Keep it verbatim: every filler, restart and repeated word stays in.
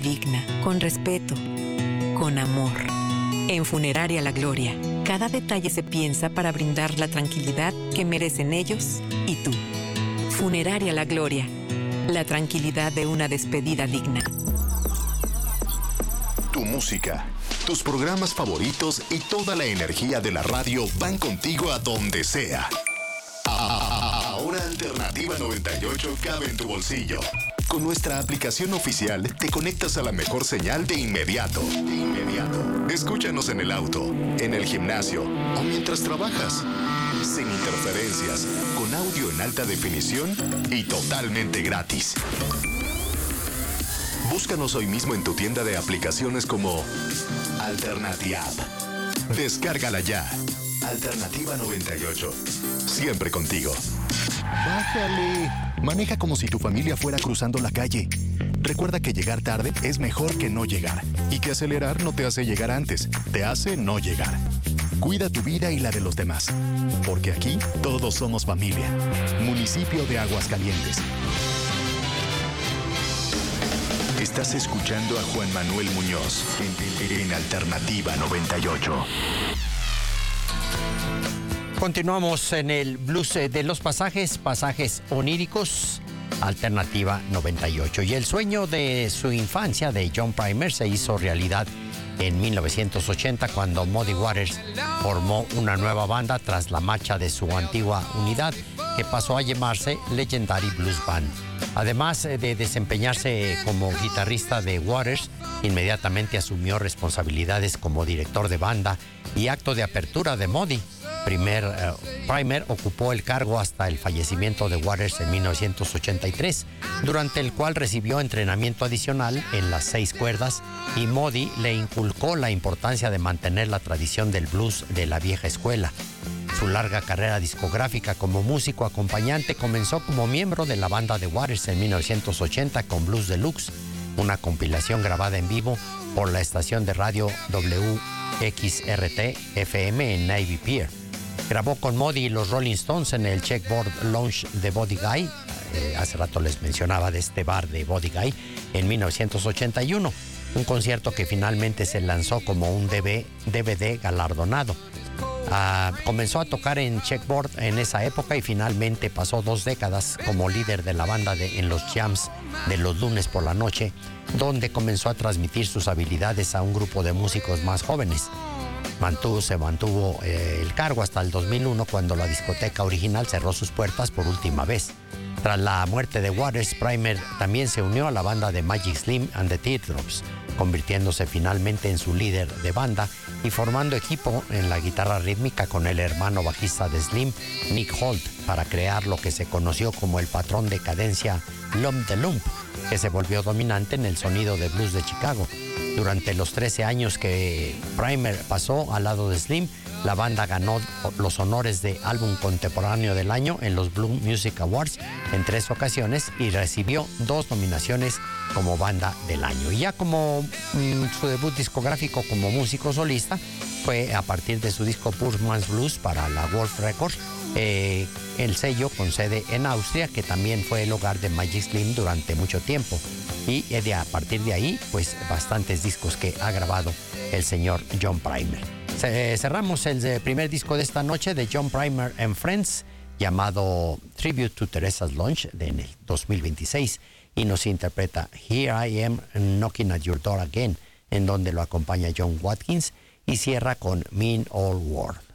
digna, con respeto, con amor. En Funeraria La Gloria, cada detalle se piensa para brindar la tranquilidad que merecen ellos y tú. Funeraria La Gloria, la tranquilidad de una despedida digna. Tu música, tus programas favoritos y toda la energía de la radio van contigo a donde sea. Ahora Alternativa noventa y ocho cabe en tu bolsillo. Con nuestra aplicación oficial te conectas a la mejor señal de inmediato. De inmediato. Escúchanos en el auto, en el gimnasio o mientras trabajas. Sin interferencias, con audio en alta definición y totalmente gratis. Búscanos hoy mismo en tu tienda de aplicaciones como Alternativa. Descárgala ya. Alternativa noventa y ocho. Siempre contigo. Bájale. Maneja como si tu familia fuera cruzando la calle. Recuerda que llegar tarde es mejor que no llegar. Y que acelerar no te hace llegar antes, te hace no llegar. Cuida tu vida y la de los demás. Porque aquí todos somos familia. Municipio de Aguascalientes. Estás escuchando a Juan Manuel Muñoz en, en Alternativa noventa y ocho. Continuamos en el blues de los pasajes, pasajes oníricos, Alternativa noventa y ocho. Y el sueño de su infancia de John Primer se hizo realidad en mil novecientos ochenta cuando Muddy Waters formó una nueva banda tras la marcha de su antigua unidad que pasó a llamarse Legendary Blues Band. Además de desempeñarse como guitarrista de Waters, inmediatamente asumió responsabilidades como director de banda y acto de apertura de Muddy. Primer, uh, Primer ocupó el cargo hasta el fallecimiento de Waters en mil novecientos ochenta y tres, durante el cual recibió entrenamiento adicional en las seis cuerdas y Muddy le inculcó la importancia de mantener la tradición del blues de la vieja escuela. Su larga carrera discográfica como músico acompañante comenzó como miembro de la banda de Waters en mil novecientos ochenta con Blues Deluxe, una compilación grabada en vivo por la estación de radio W X R T F M en Navy Pier. Grabó con Muddy y los Rolling Stones en el Checkboard Lounge de Buddy Guy. Eh, hace rato les mencionaba de este bar de Buddy Guy en mil novecientos ochenta y uno. Un concierto que finalmente se lanzó como un D V D galardonado. Ah, comenzó a tocar en Checkboard en esa época y finalmente pasó dos décadas como líder de la banda de, en los jams de los lunes por la noche, donde comenzó a transmitir sus habilidades a un grupo de músicos más jóvenes. Mantuvo, se mantuvo eh, el cargo hasta el dos mil uno, cuando la discoteca original cerró sus puertas por última vez. Tras la muerte de Waters, Primer también se unió a la banda de Magic Slim and the Teardrops, convirtiéndose finalmente en su líder de banda y formando equipo en la guitarra rítmica con el hermano bajista de Slim, Nick Holt, para crear lo que se conoció como el patrón de cadencia Lump de Lump, que se volvió dominante en el sonido de blues de Chicago. Durante los trece años que Primer pasó al lado de Slim, la banda ganó los honores de álbum contemporáneo del año en los Blue Music Awards en tres ocasiones y recibió dos nominaciones como banda del año. Y ya como mmm, su debut discográfico como músico solista fue a partir de su disco Poor Man's Blues para la Wolf Records, eh, el sello con sede en Austria, que también fue el hogar de Magic Slim durante mucho tiempo. Y de, a partir de ahí, pues bastantes discos que ha grabado el señor John Primer. Cerramos el primer disco de esta noche de John Primer and Friends, llamado Tribute to Teresa's Lunch, de en el dos mil veintiséis, y nos interpreta Here I Am Knocking at Your Door Again, en donde lo acompaña John Watkins, y cierra con Mean Old World.